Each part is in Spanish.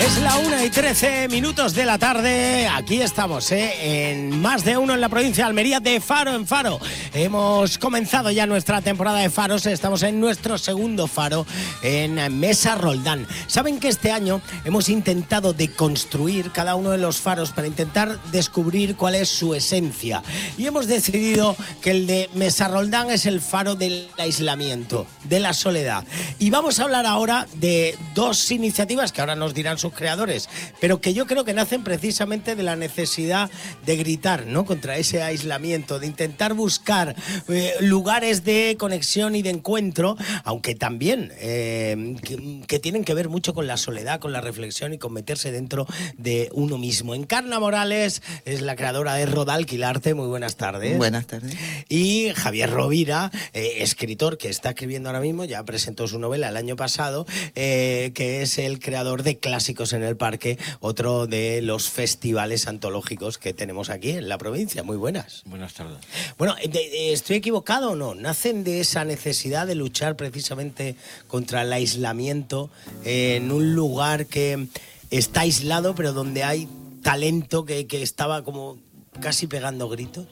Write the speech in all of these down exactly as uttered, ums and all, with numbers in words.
Es la una y trece minutos de la tarde. Aquí estamos, ¿eh? En Más de Uno en la provincia de Almería, de faro en faro. Hemos comenzado ya nuestra temporada de faros. Estamos en nuestro segundo faro en Mesa Roldán. Saben que este año hemos intentado deconstruir cada uno de los faros para intentar descubrir cuál es su esencia. Y hemos decidido que el de Mesa Roldán es el faro del aislamiento, de la soledad. Y vamos a hablar ahora de dos iniciativas que ahora nos dirán sus creadores, pero que yo creo que nacen precisamente de la necesidad de gritar, ¿no?, contra ese aislamiento, de intentar buscar eh, lugares de conexión y de encuentro, aunque también eh, que, que tienen que ver mucho con la soledad, con la reflexión y con meterse dentro de uno mismo. Encarna Morales es la creadora de Rodalquilarte. Muy buenas tardes. Buenas tardes. Y Javier Rovira, eh, escritor que está escribiendo ahora mismo, ya presentó su novela el año pasado, eh, que es el creador de Clásicos en el Parque, otro de los festivales antológicos que tenemos aquí en la provincia. Muy buenas. Buenas tardes. Bueno, ¿estoy equivocado o no? ¿Nacen de esa necesidad de luchar precisamente contra el aislamiento en un lugar que está aislado, pero donde hay talento que, que estaba como casi pegando gritos?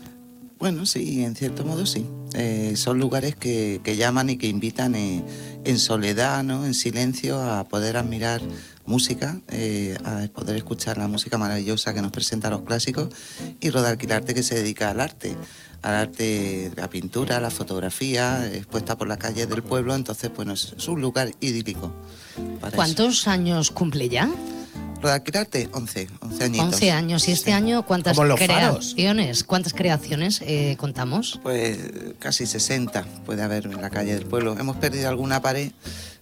Bueno, sí, en cierto modo sí. Eh, son lugares que, que llaman y que invitan eh, en soledad, ¿no?, en silencio, a poder admirar música, eh, a poder escuchar la música maravillosa que nos presenta los clásicos, y Rodalquilarte, que se dedica al arte, al arte, la pintura, la fotografía, expuesta por las calles del pueblo. Entonces, bueno, es, es un lugar idílico para ¿Cuántos eso. años cumple ya? Rodalquilarte, once, once añitos. once años. ¿Y este Sí. año cuántas Como los creaciones? faros. ¿Cuántas creaciones eh, contamos? Pues casi sesenta puede haber en la calle del pueblo. Hemos perdido alguna pared,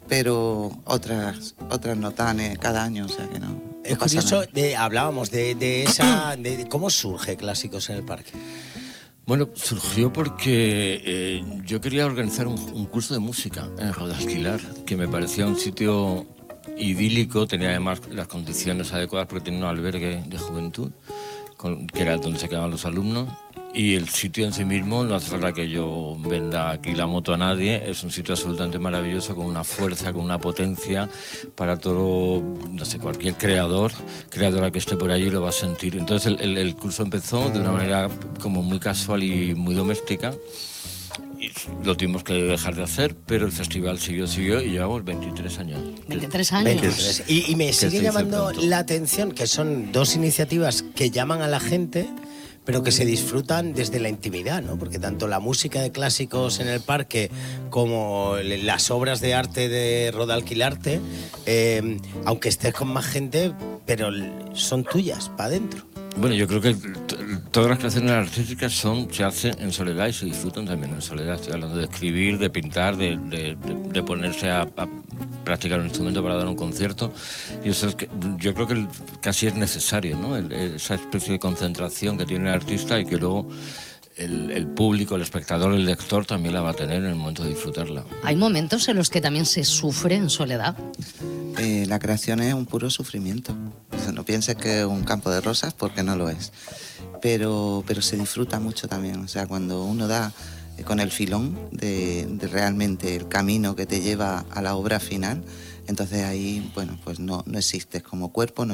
pero otras otras no tan eh, cada año, o sea que no. Es no pasa curioso, nada. de, hablábamos de, de esa... De, ¿Cómo surge Clásicos en el Parque? Bueno, surgió porque eh, yo quería organizar un, un curso de música en Rodalquilar, que me parecía un sitio idílico, tenía además las condiciones adecuadas porque tenía un albergue de juventud, con, que era donde se quedaban los alumnos, y el sitio en sí mismo, no hace falta que yo venda aquí la moto a nadie, es un sitio absolutamente maravilloso, con una fuerza, con una potencia para todo, no sé, cualquier creador, creadora que esté por allí lo va a sentir. Entonces el, el, el curso empezó de una manera como muy casual y muy doméstica, y lo tuvimos que dejar de hacer, pero el festival siguió, siguió y llevamos veintitrés años. veintitrés años. veintitrés. Y, y me sigue dice llamando pronto. la atención que son dos iniciativas que llaman a la gente, pero que se disfrutan desde la intimidad, ¿no? Porque tanto la música de Clásicos en el Parque como las obras de arte de Rodalquilarte, eh, aunque estés con más gente, pero son tuyas, para adentro. Bueno, yo creo que t- todas las creaciones artísticas son, se hacen en soledad y se disfrutan también en soledad. Estoy hablando de escribir, de pintar, de, de, de, de ponerse a, a practicar un instrumento para dar un concierto. Y eso es que yo creo que el, casi es necesario, ¿no? El, esa especie de concentración que tiene el artista y que luego el, el público, el espectador, el lector también la va a tener en el momento de disfrutarla. Hay momentos en los que también se sufre en soledad. Eh, la creación es un puro sufrimiento. O sea, no pienses que es un campo de rosas, porque no lo es. Pero, pero se disfruta mucho también. O sea, cuando uno da eh, con el filón de, de realmente el camino que te lleva a la obra final, entonces ahí, bueno, pues no, no existes como cuerpo, no